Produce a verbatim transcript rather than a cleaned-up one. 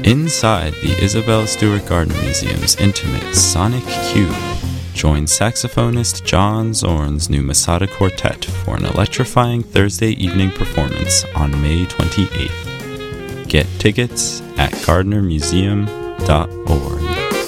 Inside the Isabella Stewart Gardner Museum's intimate Sonic Cube, join saxophonist John Zorn's new Masada Quartet for an electrifying Thursday evening performance on May twenty-eighth. Get tickets at gardner museum dot org.